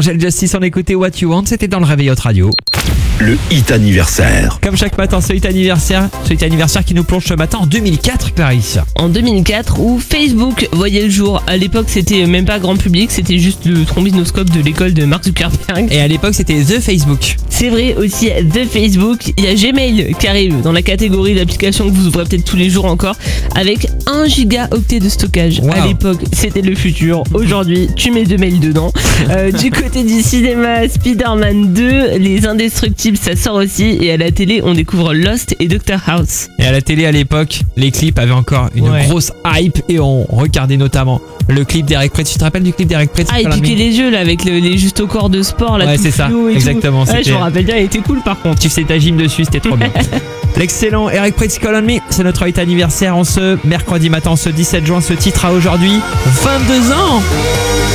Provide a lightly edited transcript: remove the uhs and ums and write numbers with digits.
Angel Justice, on écoutait What You Want, c'était dans le Réveil Hot Radio. Le hit anniversaire. Comme chaque matin, ce hit anniversaire qui nous plonge ce matin en 2004, Clarisse. En 2004, où Facebook voyait le jour. À l'époque, c'était même pas grand public, c'était juste le trombinoscope de l'école de Mark Zuckerberg. Et à l'époque, c'était The Facebook. C'est vrai aussi, The Facebook. Il y a Gmail qui arrive dans la catégorie d'applications que vous ouvrez peut-être tous les jours encore, avec 1 gigaoctet de stockage. Wow. À l'époque, c'était le futur. Aujourd'hui, tu mets 2 mails dedans. Du côté du cinéma, Spider-Man 2, Les Indestructibles, ça sort aussi. Et à la télé, on découvre Lost et Dr House. Et à la télé, à l'époque, les clips avaient encore une grosse hype et on regardait notamment le clip d'Eric Prydz. Tu te rappelles du clip d'Eric Prydz? Ah, il piquait les yeux là avec les juste au corps de sport là. Ouais, tout c'est ça, flou et exactement. tout. Ouais, je me rappelle bien, il était cool par contre. Tu faisais ta gym dessus, c'était trop bien. L'excellent Eric Prydz, Call on Me, c'est notre hit anniversaire en ce mercredi matin, ce 17 juin. Ce titre a aujourd'hui 22 ans.